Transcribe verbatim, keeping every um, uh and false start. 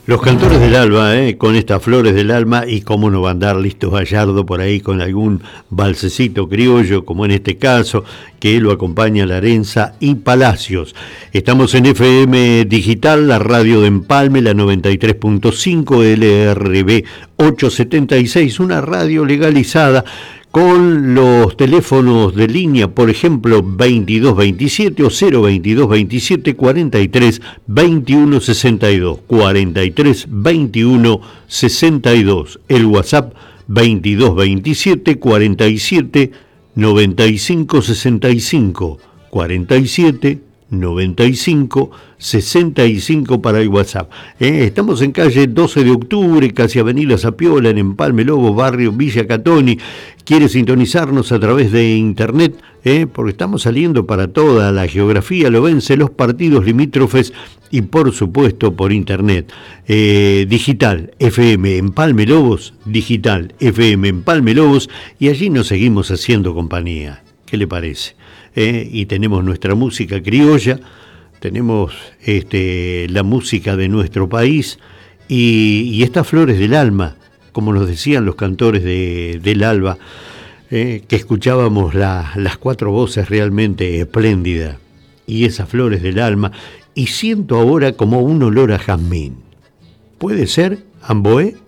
Los cantores del alba, eh, con estas flores del alma, y cómo no va a andar Listo Gallardo por ahí con algún balsecito criollo, como en este caso, que lo acompaña Larenza y Palacios. Estamos en F M Digital, la radio de Empalme, la noventa y tres punto cinco, L R B ochocientos setenta y seis, una radio legalizada, con los teléfonos de línea, por ejemplo, veintidós veintisiete o cero veintidós veintisiete cuarenta y tres veintiuno sesenta y dos, cuarenta y tres veintiuno sesenta y dos, el WhatsApp veintidós veintisiete cuarenta y siete noventa y cinco sesenta y cinco, cuarenta y siete noventa y cinco sesenta y cinco para el WhatsApp. Eh, estamos en calle doce de octubre, casi Avenida Zapiola, en Empalme Lobo, barrio Villa Catoni. ¿Quiere sintonizarnos a través de internet? Eh, porque estamos saliendo para toda la geografía, lo vence, los partidos limítrofes y por supuesto por internet. Eh, digital F M Empalme Lobos, digital F M Empalme Lobos, y allí nos seguimos haciendo compañía. ¿Qué le parece? Eh, y tenemos nuestra música criolla, tenemos este, la música de nuestro país y, y estas flores del alma, como nos decían los cantores de, del alba, eh, que escuchábamos la, las cuatro voces realmente espléndidas, y esas flores del alma, y siento ahora como un olor a jazmín. ¿Puede ser, Amboé?